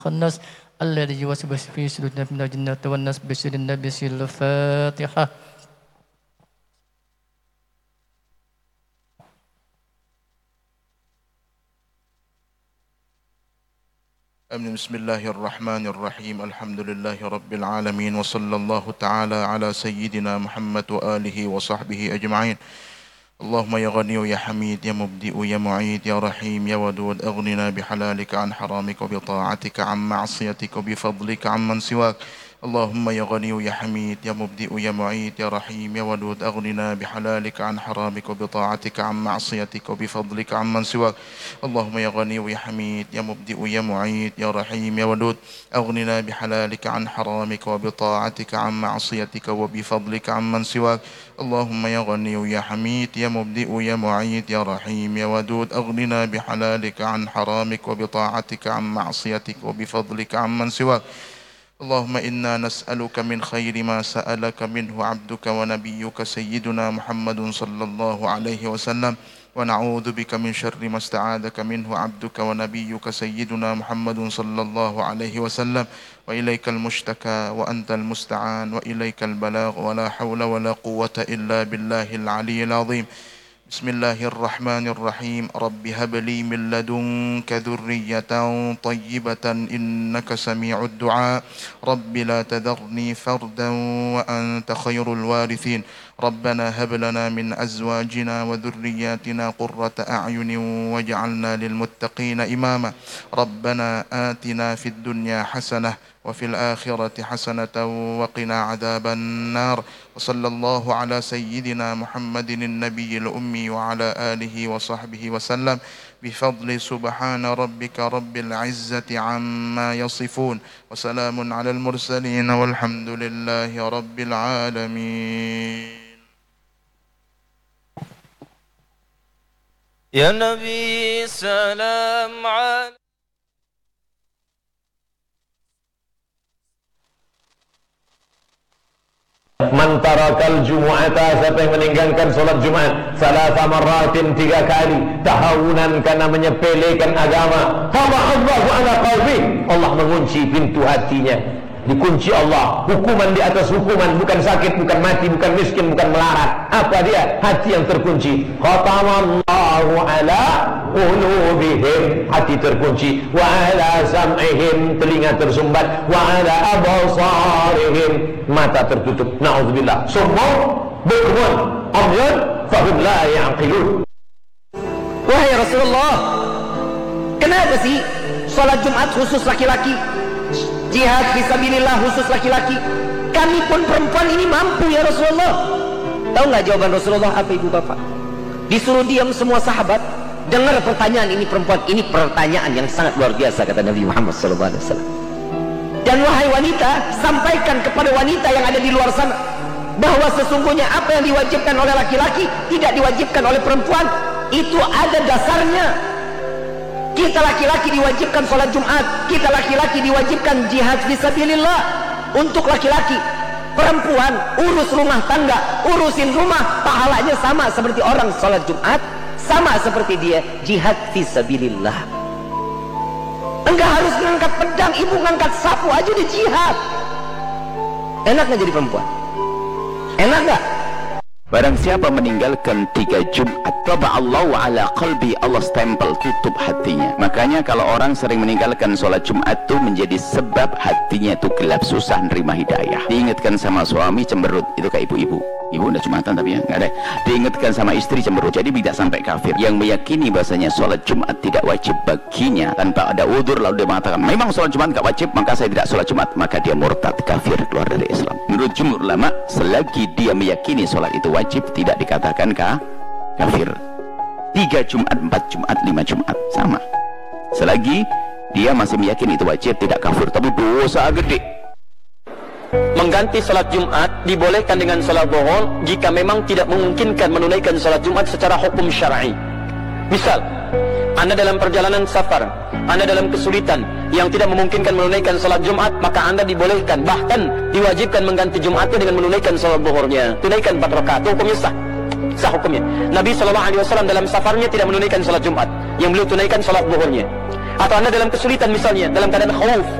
الناس الذي يوسوس في صدور من الجنة والناس بشر النبي الفاتحة. بسم الله الرحمن الرحيم. الحمد لله رب العالمين، وصلى الله تعالى على سيدنا محمد وآله وصحبه أجمعين. اللهم يا غني يا حميد يا مبدئ يا معيد يا رحيم يا ودود، أغننا بحلالك عن حرامك وبطاعتك عن معصيتك وبفضلك عن من سواك. اللهم يا غني يا حميد يا مبدئ يا معيد يا رحيم يا ودود، أغننا بحلالك عن حرامك وبطاعتك عن معصيتك وبفضلك عن من سواك. اللهم يا غني يا حميد يا مبدئ يا معيد يا رحيم يا ودود، أغننا بحلالك عن حرامك وبطاعتك عن معصيتك وبفضلك عن من سواك. اللهم يا غني يا حميد يا مبدئ يا معيد يا رحيم يا ودود، أغننا بحلالك عن حرامك وبطاعتك عن معصيتك وبفضلك عن من سواك. اللهم إنا نسألك من خير ما سألك منه عبدك ونبيك سيدنا محمد صلى الله عليه وسلم، ونعوذ بك من شر ما استعاذك منه عبدك ونبيك سيدنا محمد صلى الله عليه وسلم. وإليك المشتكى وأنت المستعان، وإليك البلاغ، ولا حول ولا قوة إلا بالله العلي العظيم. بسم الله الرحمن الرحيم. رب هب لي من لدنك ذرية طيبة إنك سميع الدعاء. رب لا تذرني فردا وأنت خير الوارثين. ربنا هب لنا من أزواجنا وذرياتنا قرة أعين واجعلنا للمتقين إماما. ربنا آتنا في الدنيا حسنة وفي الآخرة حسنة وقنا عذاب النار. وصلى الله على سيدنا محمد النبي الأمي وعلى آله وصحبه وسلم، بفضل سبحان ربك رب العزة عما يصفون، وسلام على المرسلين والحمد لله رب العالمين. يا نبي سلام عليك. Man tarakal jumu'ata, siapa yang meninggalkan solat Jumat salasa marratin, 3 kali, tahawunan, karena menyepelekan agama, fama Allahu ala qalbi, Allah mengunci pintu hatinya. Dikunci Allah, hukuman di atas hukuman, bukan sakit, bukan mati, bukan miskin, bukan melarat. Apa dia? Hati yang terkunci. Khatamallahu ala qulubihim, hati terkunci. Wa ala sam'ihim, telinga tersumbat. Wa ala absarihim, mata tertutup. Na'udzubillah. Summun bukmun umyun fahum la ya'qilun. Wahai Rasulullah, kenapa sih sholat Jumat khusus laki-laki, jihad fisabilillah khusus laki-laki? Kami pun perempuan ini mampu ya Rasulullah. Tahu nggak jawaban Rasulullah apa, ibu bapak? Disuruh diam semua sahabat, dengar pertanyaan ini perempuan. Ini pertanyaan yang sangat luar biasa, kata Nabi Muhammad SAW. Dan wahai wanita, sampaikan kepada wanita yang ada di luar sana bahwa sesungguhnya apa yang diwajibkan oleh laki-laki tidak diwajibkan oleh perempuan. Itu ada dasarnya. Kita laki-laki diwajibkan sholat Jumat, kita laki-laki diwajibkan jihad fisabilillah untuk laki-laki. Perempuan urus rumah tangga, urusin rumah, pahalanya sama seperti orang sholat Jumat, sama seperti dia jihad fisabilillah. Enggak harus ngangkat pedang, ibu ngangkat sapu aja di jihad. Enak gak jadi perempuan? Enak gak? Barang siapa meninggalkan 3 Jumat, taba'allahu ala qalbi, Allah stempel, tutup hatinya. Makanya kalau orang sering meninggalkan sholat Jumat itu menjadi sebab hatinya itu gelap, susah nerima hidayah. Diingatkan sama suami cemberut, itu kayak ibu-ibu. Ibu udah Jumatan tapi ya nggak ada. Diingatkan sama istri cemberut, jadi tidak sampai kafir. Yang meyakini bahasanya sholat Jumat tidak wajib baginya tanpa ada udzur, lalu dia mengatakan memang sholat Jumat nggak wajib, maka saya tidak sholat Jumat, maka dia murtad, kafir, keluar dari Islam. Menurut jumhur ulama, selagi dia meyakini sholat itu wajib, tidak dikatakan kafir. 3 Jumat, 4 Jumat, 5 Jumat sama. Selagi dia masih meyakini itu wajib, tidak kafir, tapi dosa gede. Mengganti salat Jumat dibolehkan dengan salat zuhur jika memang tidak memungkinkan menunaikan salat Jumat secara hukum syar'i. Misal, Anda dalam perjalanan safar, Anda dalam kesulitan yang tidak memungkinkan menunaikan salat Jumat, maka Anda dibolehkan, bahkan diwajibkan mengganti Jumatnya dengan menunaikan salat zuhurnya. Tunaikan 4 rakaat, hukumnya sah. sah hukumnya. Nabi SAW dalam safarnya tidak menunaikan salat Jumat, yang beliau tunaikan salat zuhurnya. Atau Anda dalam kesulitan misalnya, dalam keadaan khauf,